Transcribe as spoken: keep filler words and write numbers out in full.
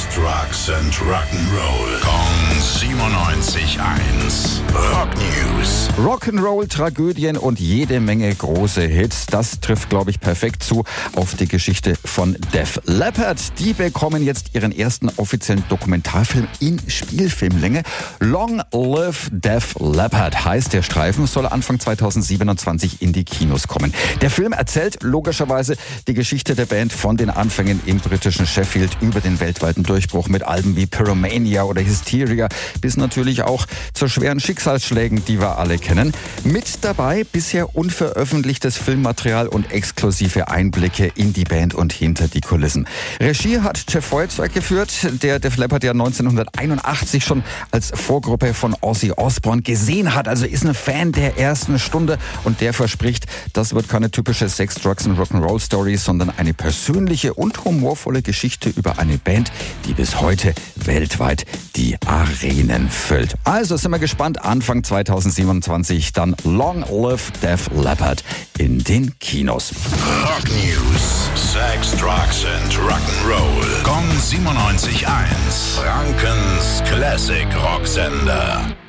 Drugs and Rock'n'Roll. Kong siebenundneunzig eins. Rock News. Rock'n'Roll, Tragödien und jede Menge große Hits. Das trifft, glaube ich, perfekt zu auf die Geschichte von Def Leppard. Die bekommen jetzt ihren ersten offiziellen Dokumentarfilm in Spielfilmlänge. Long Live Def Leppard heißt der Streifen, soll Anfang zweitausendsiebenundzwanzig in die Kinos kommen. Der Film erzählt logischerweise die Geschichte der Band von den Anfängen im britischen Sheffield über den weltweiten Durchbruch mit Alben wie Pyromania oder Hysteria bis natürlich auch zu schweren Schicksalsschlägen, die wir alle kennen. Mit dabei bisher unveröffentlichtes Filmmaterial und exklusive Einblicke in die Band und hinter die Kulissen. Regie hat Jeff Feuerzeug geführt, der Def Leppard ja neunzehnhunderteinundachtzig schon als Vorgruppe von Ozzy Osbourne gesehen hat. Also ist ein Fan der ersten Stunde und der verspricht, das wird keine typische Sex, Drugs und Rock'n'Roll Story, sondern eine persönliche und humorvolle Geschichte über eine Band, die bis heute weltweit die Arenen füllt. Also sind wir gespannt, Anfang zweitausendsiebenundzwanzig dann Long Live Def Leppard in den Kinos. Rock News. Sex, Drugs and Rock'n'Roll. Kong siebenundneunzig eins. Frankens Classic Rocksender.